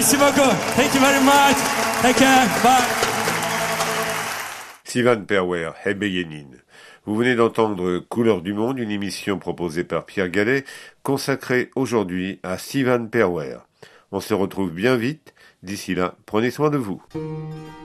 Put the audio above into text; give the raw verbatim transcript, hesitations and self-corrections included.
Merci beaucoup. Thank you very much. Take care. Bye. Sivan Perwer, Hebeyenin. Vous venez d'entendre Couleurs du Monde, une émission proposée par Pierre Gallet, consacrée aujourd'hui à Sivan Perwer. On se retrouve bien vite. D'ici là, prenez soin de vous.